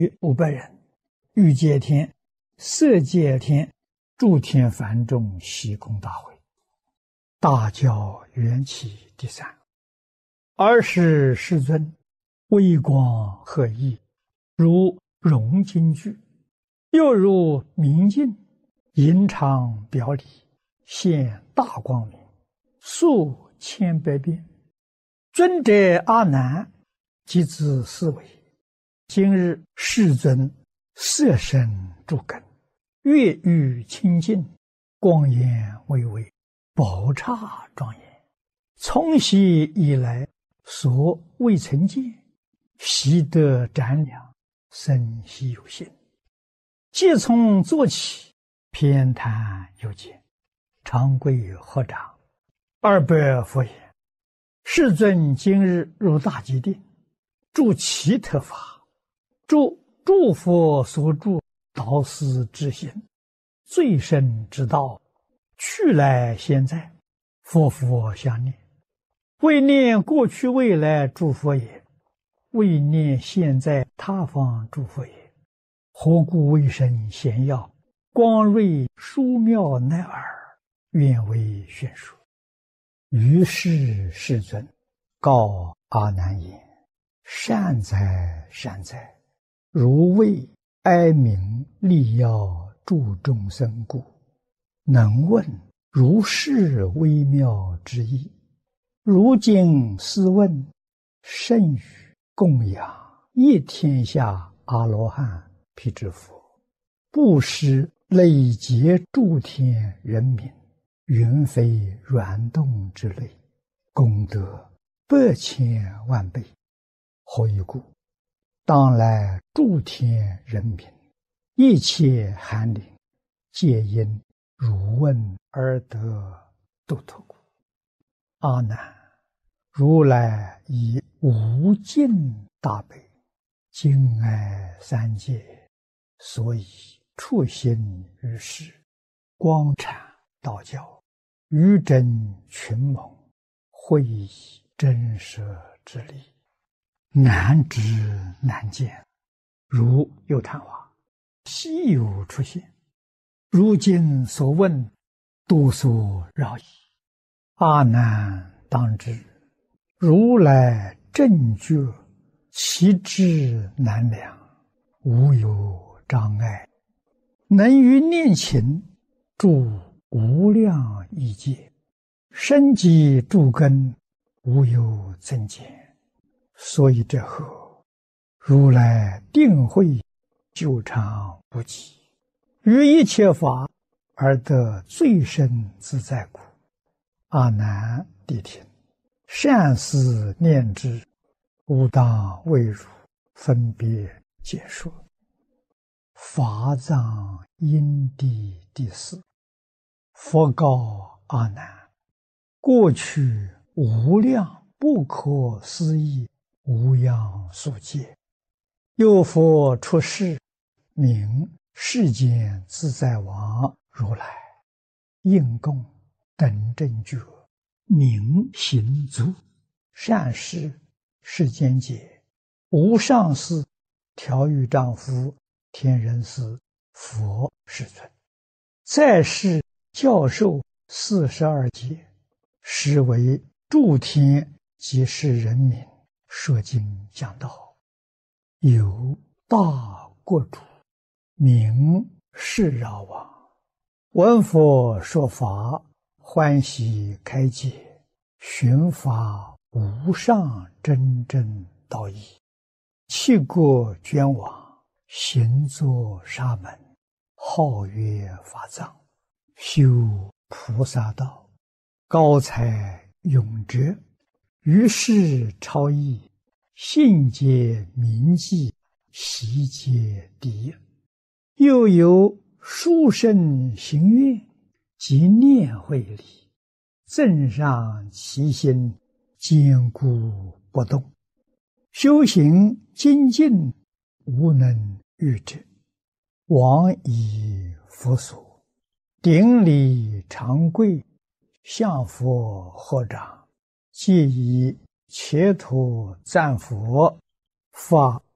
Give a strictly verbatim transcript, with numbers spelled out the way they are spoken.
五百人，欲界天、色界天、诸天梵众悉空大会，大教缘起第三。尔时世尊微光和熠，如融金具，又如明镜，银常表里，现大光明，数千百变。尊者阿难即自思维：今日世尊色身诸根，月欲清净，光颜巍巍，宝刹庄严，从昔以来所未曾见，悉得瞻量，生悉有信。即从坐起，偏袒有见，长跪合掌，二百佛言：世尊今日入大吉定，住其特法，住诸佛所住导师之心，最深之道，去来现在，佛佛相念，为念过去未来诸佛也，为念现在他方诸佛也。何故为生显耀，光瑞殊妙乃尔，愿为宣说。于是世尊告阿难言：善哉善哉，如为哀鸣利要助众生故，能问如是微妙之意。如今斯问，甚于供养一天下阿罗汉辟支佛，布施累劫诸天人民，云飞软动之类，功德百千万倍。何以故？当来诸天人民，一切寒灵，皆因汝问而得度脱故。阿难，如来以无尽大悲，敬爱三界，所以处心于世，光阐道教，于真群蒙，会以真实之理，难知难见，如有昙花，稀有出现。如今所问，多所扰矣。阿难当知，如来正觉，其智难量，无有障碍，能于念勤，住无量亿界，深积诸根，无有增减。所以这后，如来定慧久长不极，于一切法而得最深自在故。阿难谛听，善思念之，吾当为汝分别解说。法藏因地第四。佛告阿难：过去无量不可思议无量数劫，有佛出世，名世间自在王如来，应供等正觉，名行足，善事世间解，无上士调御丈夫，天人师，佛世尊。再世教授四十二劫，实为诸天及世人民说经讲道。有大国主，名释饶王，闻佛说法，欢喜开解，寻法无上真正道义，弃国捐往，行作沙门，号曰法藏，修菩萨道，高才永哲，于是超逸，信解铭记，习皆第一。又有殊胜行愿及念慧力，增上其心，坚固不动，修行精进，无能御之。往以佛所，顶礼长跪，向佛合掌，皆以切土赞佛，发